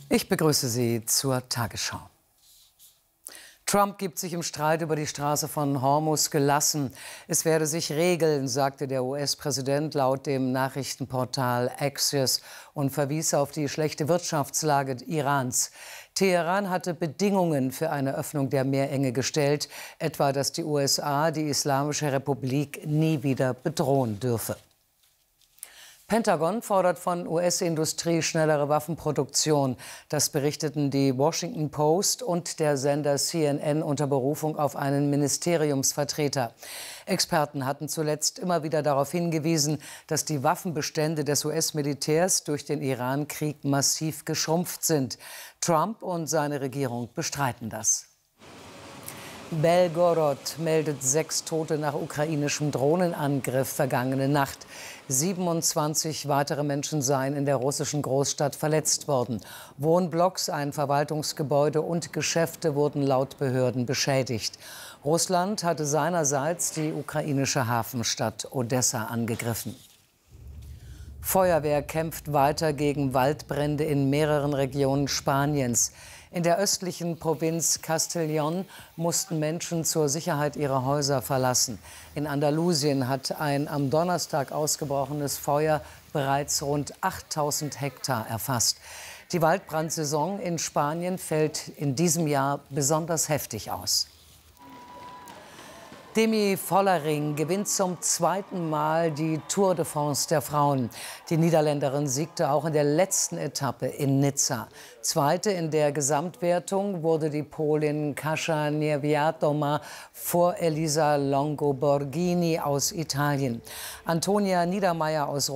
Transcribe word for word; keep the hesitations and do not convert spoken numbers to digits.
Ich begrüße Sie zur Tagesschau. Trump gibt sich im Streit über die Straße von Hormuz gelassen. Es werde sich regeln, sagte der U S-Präsident laut dem Nachrichtenportal Axios und verwies auf die schlechte Wirtschaftslage Irans. Teheran hatte Bedingungen für eine Öffnung der Meerenge gestellt, etwa dass die U S A die Islamische Republik nie wieder bedrohen dürfe. Pentagon fordert von U S-Industrie schnellere Waffenproduktion. Das berichteten die Washington Post und der Sender C N N unter Berufung auf einen Ministeriumsvertreter. Experten hatten zuletzt immer wieder darauf hingewiesen, dass die Waffenbestände des U S-Militärs durch den Iran-Krieg massiv geschrumpft sind. Trump und seine Regierung bestreiten das. Belgorod meldet sechs Tote nach ukrainischem Drohnenangriff vergangene Nacht. siebenundzwanzig weitere Menschen seien in der russischen Großstadt verletzt worden. Wohnblocks, ein Verwaltungsgebäude und Geschäfte wurden laut Behörden beschädigt. Russland hatte seinerseits die ukrainische Hafenstadt Odessa angegriffen. Feuerwehr kämpft weiter gegen Waldbrände in mehreren Regionen Spaniens. In der östlichen Provinz Castellón mussten Menschen zur Sicherheit ihre Häuser verlassen. In Andalusien hat ein am Donnerstag ausgebrochenes Feuer bereits rund achttausend Hektar erfasst. Die Waldbrandsaison in Spanien fällt in diesem Jahr besonders heftig aus. Demi Vollering gewinnt zum zweiten Mal die Tour de France der Frauen. Die Niederländerin siegte auch in der letzten Etappe in Nizza. Zweite in der Gesamtwertung wurde die Polin Kasia Niewiadoma vor Elisa Longo Borghini aus Italien. Antonia Niedermaier aus